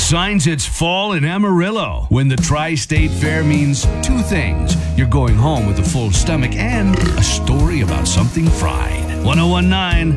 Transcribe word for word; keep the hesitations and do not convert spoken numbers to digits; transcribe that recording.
signs it's fall in Amarillo when the Tri-State Fair means two things. You're going home with a full stomach and a story about something fried. ten nineteen